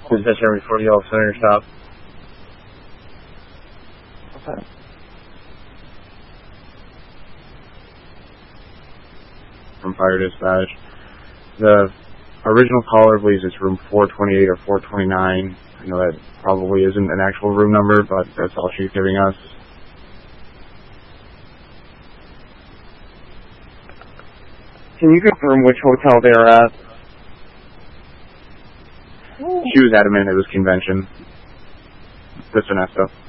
Dispatcher before you all center stop. Okay. From fire dispatch. The original caller believes it's room 428 or 429. I know that probably isn't an actual room number, but that's all she's giving us. Can you confirm which hotel they're at? She was adamant it was Convention. The Sonesta.